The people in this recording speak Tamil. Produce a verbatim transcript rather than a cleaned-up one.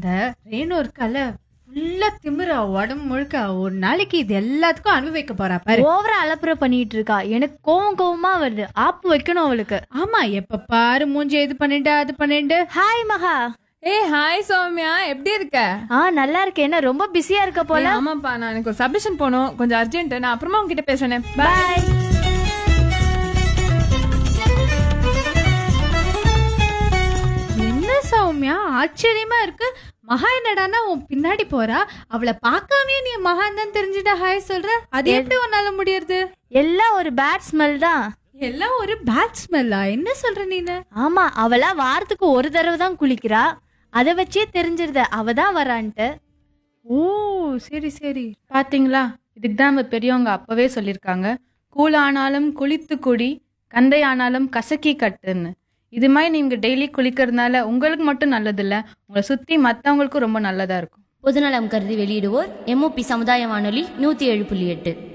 இந்த ரேணு இருக்கால ஃபுல்லா திமிரா உடம்பு முழுக்க ஒரு நாளைக்கு இது எல்லாத்துக்கும் அனுபவிக்க போறா பாரு. ஓவரா அலப்புற பண்ணிட்டு இருக்கா. எனக்கு கோவம் கோவமா வருது. ஆப்பு வைக்கணும் அவளுக்கு. ஆமா, எப்ப பாரு மூஞ்சி இது பண்ணிட்டு அது பண்ணிட்டு. ஹாய் மகா. ஏய் ஹாய் சௌமியா, எப்படி இருக்க? ஆ நல்லா இருக்கேன். என்ன ரொம்ப பிஸியா இருக்க போல? ஏய், ஆமாப்பா, நான் எனக்கு ஒரு சப்மிஷன் போகணும், கொஞ்சம் அர்ஜென்ட். நான் அப்புறமா உங்ககிட்ட பேசுறேன். பாய். என்ன சௌமியா ஆச்சரியமா இருக்கு. மகா என்னடானா உன் பின்னாடி போறா, அவளை பார்க்காமயே நீ மகான் தான் தெரிஞ்சுட்டா ஹாய் சொல்ற. அது எப்படி உன்னால முடியறது? எல்லாம் ஒரு பேட் ஸ்மெல் தான். எல்லாம் ஒரு பேட் ஸ்மெல்லா? என்ன சொல்ற நீனு? ஆமா, அவளா வாரத்துக்கு ஒரு தடவை தான் குளிக்கிறா. அதை வச்சே தெரிஞ்சிருத அவ தான் வரான்ட்டு. ஓ சரி சரி. பாத்தீங்களா, இதுக்கு தான் நம்ம பெரியவங்க அப்பவே சொல்லியிருக்காங்க, கூழ் ஆனாலும் குளித்து குடி, கந்தை ஆனாலும் கசக்கி கட்டுன்னு. இது மாதிரி நீங்க டெய்லி குளிக்கிறதுனால உங்களுக்கு மட்டும் நல்லது இல்ல, உங்களை சுத்தி மத்தவங்களுக்கும் ரொம்ப நல்லதா இருக்கும். பொதுநலம் கருதி வெளியிடுவோர் எம்ஓபி சமுதாய வானொலி நூத்தி ஏழு புள்ளி எட்டு.